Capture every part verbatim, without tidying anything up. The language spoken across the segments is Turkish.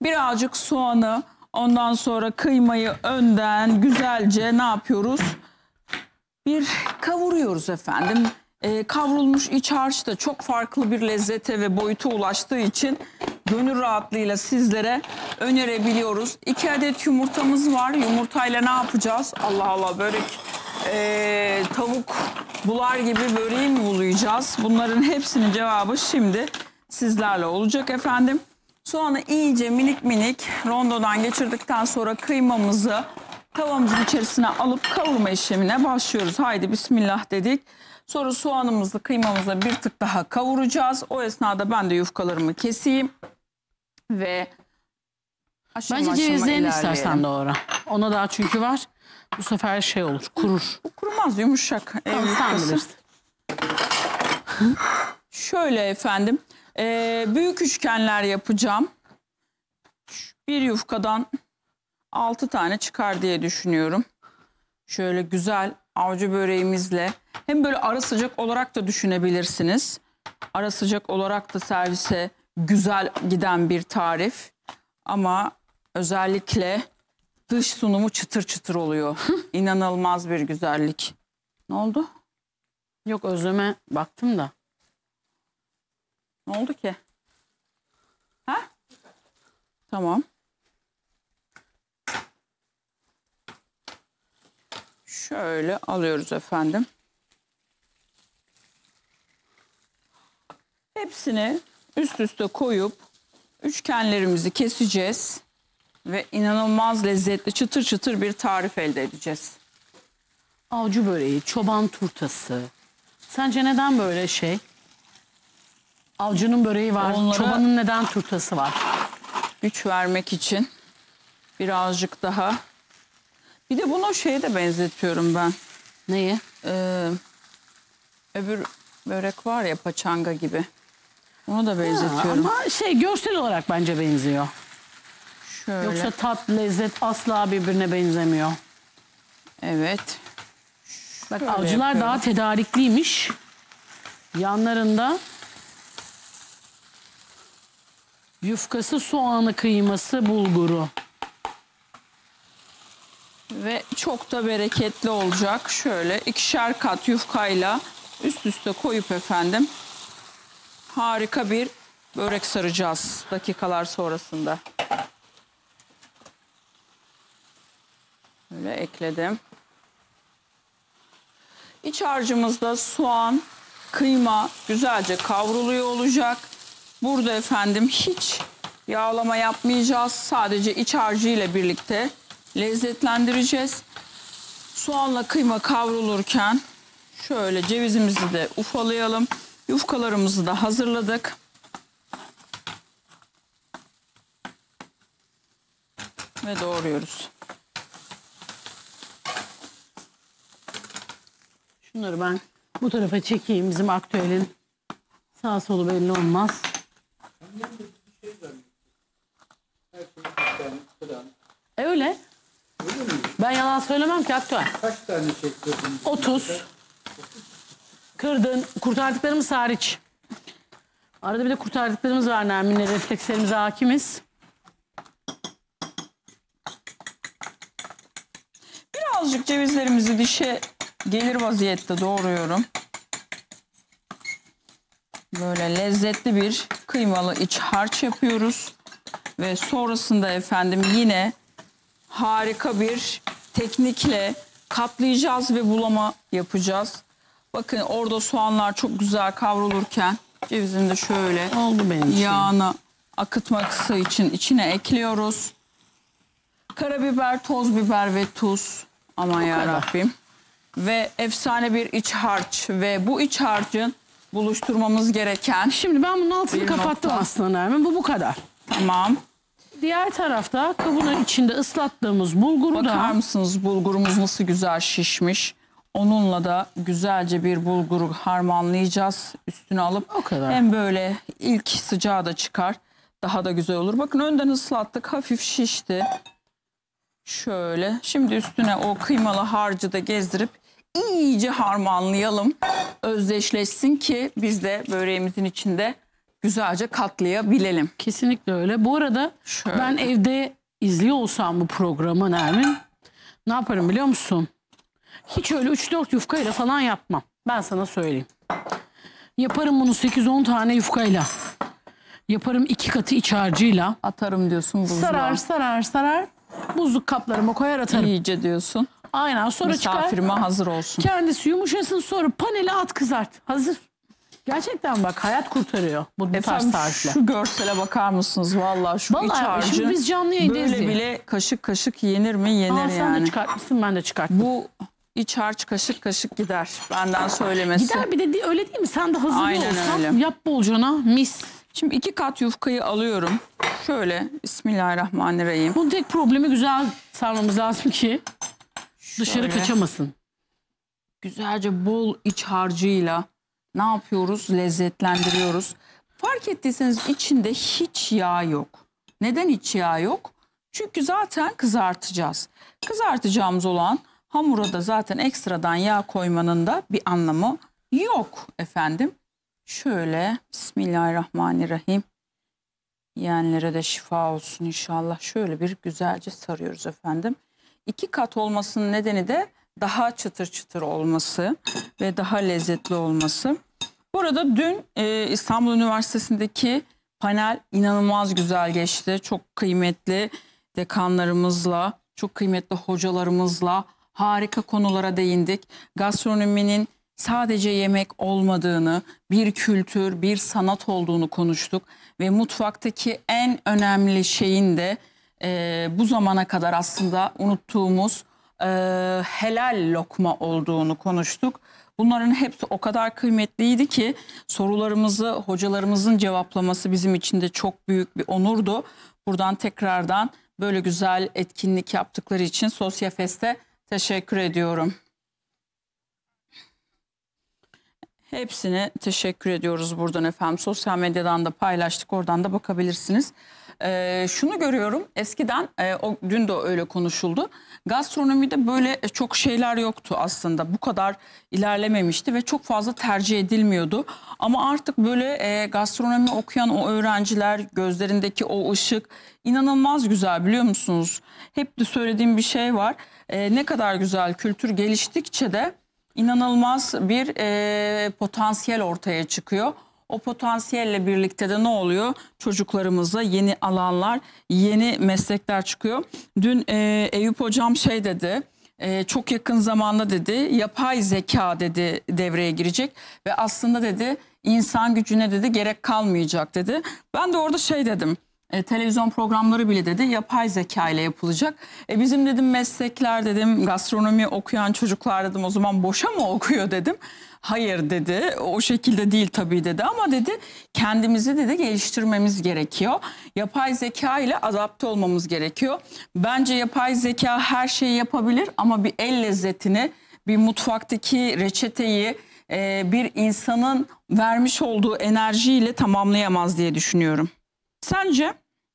Birazcık soğanı, ondan sonra kıymayı önden güzelce ne yapıyoruz? Bir kavuruyoruz efendim. Ee, kavrulmuş iç harç da çok farklı bir lezzete ve boyuta ulaştığı için gönül rahatlığıyla sizlere önerebiliyoruz. İki adet yumurtamız var. Yumurtayla ne yapacağız? Allah Allah, börek, ee, tavuk bular gibi böreği mi bulayacağız? Bunların hepsinin cevabı şimdi sizlerle olacak efendim. Soğanı iyice minik minik rondodan geçirdikten sonra kıymamızı tavamızın içerisine alıp kavurma işlemine başlıyoruz. Haydi bismillah dedik. Sonra soğanımızla kıymamızla bir tık daha kavuracağız. O esnada ben de yufkalarımı keseyim. Ve aşama Bence aşama cevizlerini ilerleyelim. istersen doğra. Ona daha çünkü var. Bu sefer şey olur, kurur. Bu kurumaz, yumuşak. Ev Tamam, sen yufkası. bilirsin. Şöyle efendim. E, büyük üçgenler yapacağım. Bir yufkadan altı tane çıkar diye düşünüyorum. Şöyle güzel avcı böreğimizle, hem böyle ara sıcak olarak da düşünebilirsiniz. Ara sıcak olarak da servise güzel giden bir tarif. Ama özellikle dış sunumu çıtır çıtır oluyor. İnanılmaz bir güzellik. Ne oldu? Yok, Özlem'e baktım da. Ne oldu ki? Ha? Tamam. Şöyle alıyoruz efendim. Hepsini üst üste koyup üçgenlerimizi keseceğiz. Ve inanılmaz lezzetli çıtır çıtır bir tarif elde edeceğiz. Avcı böreği, çoban turtası. Sence neden böyle şey? Avcının böreği var, Onlara çobanın neden turtası var? güç vermek için birazcık daha. Bir de bunu şeye de benzetiyorum ben. Neyi? Ee, öbür börek var ya, paçanga gibi. Onu da benzetiyorum. Ama şey, görsel olarak bence benziyor. Şöyle. Yoksa tat, lezzet asla birbirine benzemiyor. Evet. Bak, Şöyle avcılar yapıyorum. daha tedarikliymiş. Yanlarında yufkası, soğanı, kıyması, bulguru. Ve çok da bereketli olacak. Şöyle ikişer kat yufkayla üst üste koyup efendim harika bir börek saracağız dakikalar sonrasında. Böyle ekledim. İç harcımızda soğan, kıyma güzelce kavruluyor olacak. Burada efendim hiç yağlama yapmayacağız. Sadece iç harcı ile birlikte lezzetlendireceğiz. Soğanla kıyma kavrulurken şöyle cevizimizi de ufalayalım. Yufkalarımızı da hazırladık. Ve doğruyoruz. Şunları ben bu tarafa çekeyim. Bizim aktüelin sağ solu belli olmaz. E öyle. Ben yalan söylemem ki aktüel. Kaç tane çektirdin? otuz. Kırdın. Kurtardıklarımız hariç. Arada bir de kurtardıklarımız var Nermin'le. Reflekslerimize hakimiz. Birazcık cevizlerimizi dişe gelir vaziyette doğruyorum. Böyle lezzetli bir kıymalı iç harç yapıyoruz. Ve sonrasında efendim yine harika bir teknikle katlayacağız ve bulama yapacağız. Bakın orada soğanlar çok güzel kavrulurken cevizini de şöyle Oldu benim için. yağını akıtması için içine ekliyoruz. Karabiber, toz biber ve tuz. Aman yarabbim. Ve efsane bir iç harç ve bu iç harcın buluşturmamız gereken. Şimdi ben bunun altını Bir kapattım nokta. aslında Nermin. Bu bu kadar. Tamam. Diğer tarafta kabının içinde ıslattığımız bulguru Bakar da mısınız bulgurumuz nasıl güzel şişmiş. Onunla da güzelce bir bulguru harmanlayacağız. Üstüne alıp O kadar. hem böyle ilk sıcağı da çıkar. Daha da güzel olur. Bakın önden ıslattık. Hafif şişti. Şöyle. Şimdi üstüne o kıymalı harcı da gezdirip iyice harmanlayalım. Özdeşleşsin ki biz de böreğimizin içinde güzelce katlayabilelim. Kesinlikle öyle. Bu arada Şöyle. ben evde izliyor olsam bu programı Nermin, ne yaparım biliyor musun? Hiç öyle üç dört yufkayla falan yapmam. Ben sana söyleyeyim. Yaparım bunu sekiz on tane yufkayla. Yaparım iki katı iç harcıyla. Atarım diyorsun buzluğa. Sarar sarar sarar. Buzluk kaplarıma koyar atarım. İyice diyorsun. Aynen, sonra çıkar. Misafirime hazır olsun. Kendisi yumuşasın, sonra panele at, kızart. Hazır. Gerçekten bak, hayat kurtarıyor bu, bu tarz Efendim tarifler. şu görsele bakar mısınız? Vallahi şu Vallahi iç harcı şimdi biz canlı yayındayız böyle ya. bile kaşık kaşık yenir mi? Yenir Aa, sen yani. de çıkartmışsın, ben de çıkarttım. Bu iç harç kaşık kaşık gider. Benden söylemesi. Gider, bir de di- öyle değil mi? Sen de hazırlıyor Aynen olsan öyle. yap bolcana, mis. Şimdi iki kat yufkayı alıyorum. Şöyle Bismillahirrahmanirrahim. Bunun tek problemi güzel sarmamız lazım ki dışarı Şöyle. kaçamasın. Güzelce bol iç harcıyla ne yapıyoruz? Lezzetlendiriyoruz. Fark ettiyseniz içinde hiç yağ yok. Neden hiç yağ yok? Çünkü zaten kızartacağız. Kızartacağımız olan hamura da zaten ekstradan yağ koymanın da bir anlamı yok efendim. Şöyle Bismillahirrahmanirrahim. Yiyenlere de şifa olsun inşallah. Şöyle bir güzelce sarıyoruz efendim. İki kat olmasının nedeni de daha çıtır çıtır olması ve daha lezzetli olması. Bu arada dün e, İstanbul Üniversitesi'ndeki panel inanılmaz güzel geçti. Çok kıymetli dekanlarımızla, çok kıymetli hocalarımızla harika konulara değindik. Gastronominin sadece yemek olmadığını, bir kültür, bir sanat olduğunu konuştuk. Ve mutfaktaki en önemli şeyin de e, bu zamana kadar aslında unuttuğumuz e, helal lokma olduğunu konuştuk. Bunların hepsi o kadar kıymetliydi ki sorularımızı hocalarımızın cevaplaması bizim için de çok büyük bir onurdu. Buradan tekrardan böyle güzel etkinlik yaptıkları için Sosyafest'e teşekkür ediyorum. Hepsine teşekkür ediyoruz buradan efendim. Sosyal medyadan da paylaştık. Oradan da bakabilirsiniz. Ee, şunu görüyorum. Eskiden e, o dün de öyle konuşuldu. Gastronomide böyle çok şeyler yoktu aslında. Bu kadar ilerlememişti ve çok fazla tercih edilmiyordu. Ama artık böyle e, gastronomi okuyan o öğrenciler, gözlerindeki o ışık inanılmaz güzel, biliyor musunuz? Hep de söylediğim bir şey var. E, ne kadar güzel, kültür geliştikçe de İnanılmaz bir e, potansiyel ortaya çıkıyor. O potansiyelle birlikte de ne oluyor? Çocuklarımıza yeni alanlar, yeni meslekler çıkıyor. Dün e, Eyüp hocam şey dedi, e, çok yakın zamanda dedi, yapay zeka dedi devreye girecek. Ve aslında dedi insan gücüne dedi gerek kalmayacak dedi. Ben de orada şey dedim. E, televizyon programları bile dedi yapay zeka ile yapılacak. E, bizim dedim meslekler dedim gastronomi okuyan çocuklar dedim o zaman boşa mı okuyor dedim. Hayır dedi, o şekilde değil tabii dedi ama dedi kendimizi dedi geliştirmemiz gerekiyor. Yapay zeka ile adapte olmamız gerekiyor. Bence yapay zeka her şeyi yapabilir ama bir el lezzetini, bir mutfaktaki reçeteyi e, bir insanın vermiş olduğu enerjiyle tamamlayamaz diye düşünüyorum. Sence?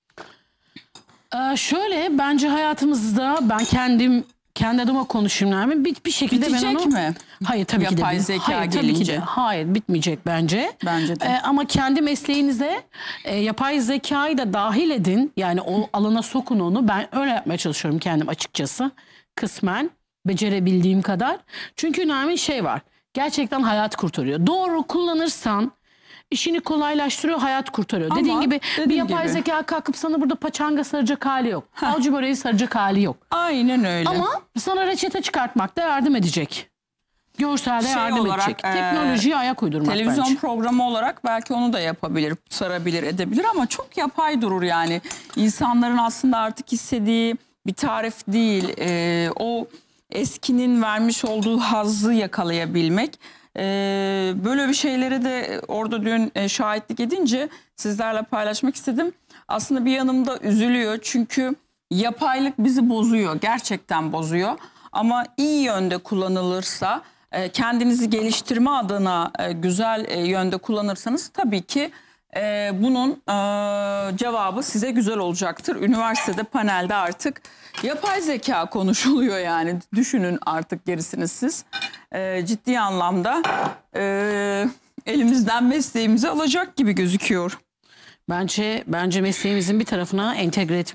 Ee, şöyle, bence hayatımızda ben kendim kendi adıma konuşayım Nermin. Bir, bir şekilde Bitecek ben onu... mi? Hayır tabii ki de. Yapay değil. zeka Hayır, tabii ki gelince. de. Hayır, bitmeyecek bence. Bence de. Ee, ama kendi mesleğinize e, yapay zekayı da dahil edin. Yani o alana sokun onu. Ben öyle yapmaya çalışıyorum kendim açıkçası. Kısmen becerebildiğim kadar. Çünkü Nermin şey var. Gerçekten hayat kurtarıyor. Doğru kullanırsan işini kolaylaştırıyor, hayat kurtarıyor. Ama dediğin gibi bir dediğin yapay gibi. zeka kalkıp sana burada paçanga saracak hali yok. Avcı böreği saracak hali yok. Aynen öyle. Ama sana reçete çıkartmakta yardım edecek. Görselde Şey yardım olarak, edecek. e, Teknolojiye ayak uydurmak Televizyon bence. programı olarak belki onu da yapabilir, sarabilir, edebilir ama çok yapay durur yani. İnsanların aslında artık istediği bir tarif değil, e, o eskinin vermiş olduğu hazzı yakalayabilmek. E, böyle bir şeyleri de orada dün e, şahitlik edince sizlerle paylaşmak istedim. Aslında bir yanımda üzülüyor çünkü yapaylık bizi bozuyor, gerçekten bozuyor. Ama iyi yönde kullanılırsa, e, kendinizi geliştirme adına e, güzel e, yönde kullanırsanız tabii ki e, bunun e, cevabı size güzel olacaktır. Üniversitede panelde artık yapay zeka konuşuluyor yani. Düşünün artık gerisini siz. E, ciddi anlamda e, elimizden mesleğimizi alacak gibi gözüküyor. Bence bence mesleğimizin bir tarafına entegre etmeliyiz.